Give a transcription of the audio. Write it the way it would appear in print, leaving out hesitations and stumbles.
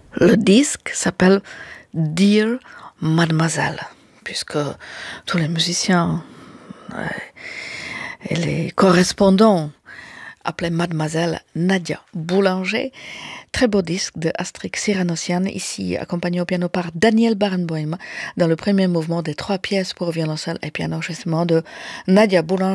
Le disque s'appelle Dear Mademoiselle, puisque tous les musiciens et les correspondants appelaient Mademoiselle Nadia Boulanger. Très beau disque de Astrid Cyranossian, ici accompagné au piano par Daniel Barenboim, dans le premier mouvement des 3 pièces pour violoncelle et piano, justement, de Nadia Boulanger.